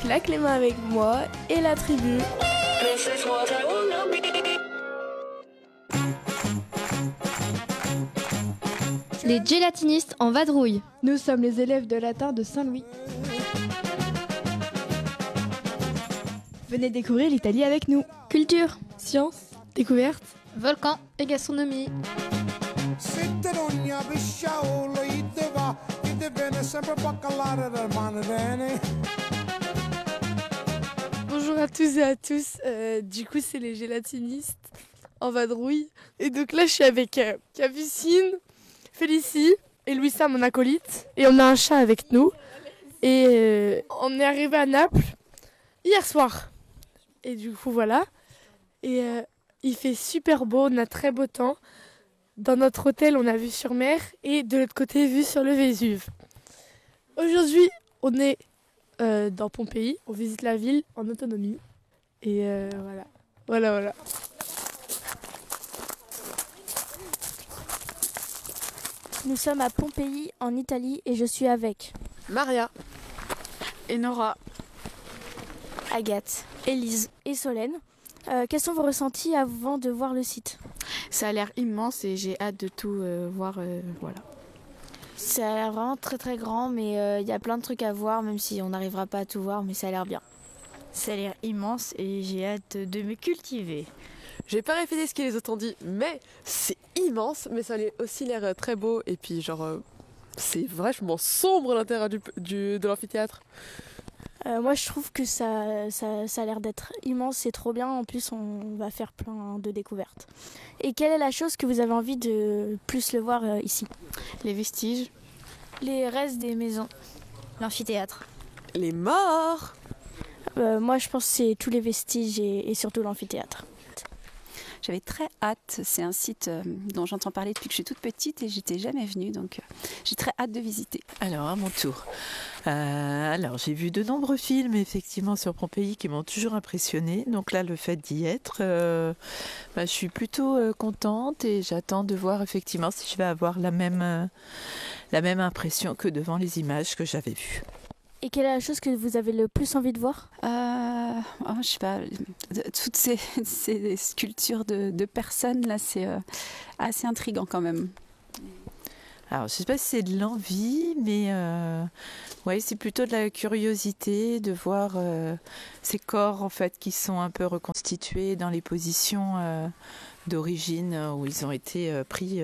claque les mains avec moi et la tribu. Les gélatinistes en vadrouille. Nous sommes les élèves de latin de Saint-Louis. Venez découvrir l'Italie avec nous. Culture, Science, découverte volcan et gastronomie. Bonjour à tous et à tous. Du coup, c'est les gélatinistes en vadrouille. Et donc là, je suis avec Capucine, Félicie et Louisa, mon acolyte. Et on a un chat avec nous. Et on est arrivé à Naples hier soir. Et du coup, voilà. Et il fait super beau, on a très beau temps. Dans notre hôtel, on a vue sur mer et de l'autre côté, vue sur le Vésuve. Aujourd'hui, on est dans Pompéi. On visite la ville en autonomie. Et voilà. Nous sommes à Pompéi, en Italie, et je suis avec Maria et Nora, Agathe, Élise et Solène. Quels sont vos ressentis avant de voir le site ? ça a l'air immense et j'ai hâte de tout voir. Voilà. Ça a l'air vraiment très très grand, mais il y a plein de trucs à voir, même si on n'arrivera pas à tout voir, mais ça a l'air bien. Ça a l'air immense et j'ai hâte de me cultiver. J'ai pas répété ce que les autres ont dit, mais c'est immense, mais ça a aussi l'air très beau. Et puis genre, c'est vachement sombre à l'intérieur de l'amphithéâtre. Moi je trouve que ça a l'air d'être immense, c'est trop bien, en plus on va faire plein de découvertes. Et quelle est la chose que vous avez envie de plus le voir ici ? Les vestiges, Les restes des maisons. L'amphithéâtre. Les morts. Moi je pense que c'est tous les vestiges et surtout l'amphithéâtre. J'avais très hâte, c'est un site dont j'entends parler depuis que je suis toute petite et j'étais jamais venue, donc j'ai très hâte de visiter. Alors, à mon tour. Alors, j'ai vu de nombreux films, effectivement, sur Pompéi qui m'ont toujours impressionnée. Donc là, le fait d'y être, je suis plutôt contente et j'attends de voir, effectivement, si je vais avoir la même impression que devant les images que j'avais vues. Et quelle est la chose que vous avez le plus envie de voir ? Je sais pas, toutes ces sculptures de personnes, là, c'est assez intriguant quand même. Alors, je ne sais pas si c'est de l'envie, mais ouais, c'est plutôt de la curiosité de voir ces corps en fait qui sont un peu reconstitués dans les positions d'origine où ils ont été pris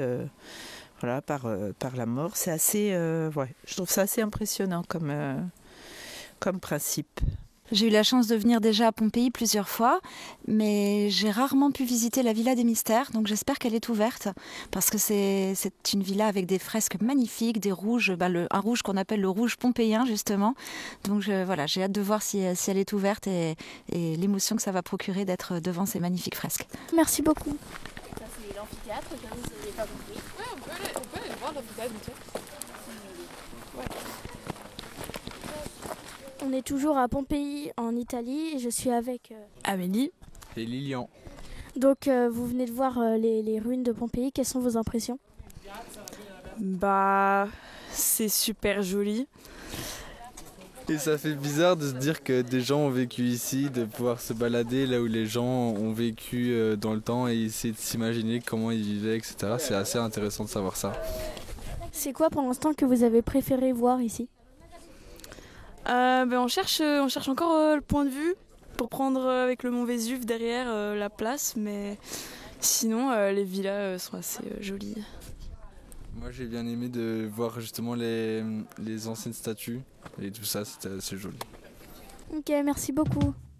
par la mort. C'est assez, je trouve ça assez impressionnant comme principe. J'ai eu la chance de venir déjà à Pompéi plusieurs fois, mais j'ai rarement pu visiter la Villa des Mystères, donc j'espère qu'elle est ouverte, parce que c'est une villa avec des fresques magnifiques, des rouges, un rouge qu'on appelle le rouge pompéien justement. Donc j'ai hâte de voir si elle est ouverte et l'émotion que ça va procurer d'être devant ces magnifiques fresques. Merci beaucoup. Ça c'est l'amphithéâtre, comme vous n'avez pas compris. Ouais, on peut aller voir l'amphithéâtre, vite fait. On est toujours à Pompéi en Italie et je suis avec Amélie. Et Lilian. Donc vous venez de voir les ruines de Pompéi, quelles sont vos impressions ? C'est super joli. Et ça fait bizarre de se dire que des gens ont vécu ici, de pouvoir se balader là où les gens ont vécu dans le temps et essayer de s'imaginer comment ils vivaient, etc. C'est assez intéressant de savoir ça. C'est quoi pour l'instant que vous avez préféré voir ici ? On cherche encore le point de vue pour prendre avec le mont Vésuve derrière la place, mais sinon les villas sont assez jolies. Moi j'ai bien aimé de voir justement les anciennes statues et tout ça, c'était assez joli. Ok, merci beaucoup.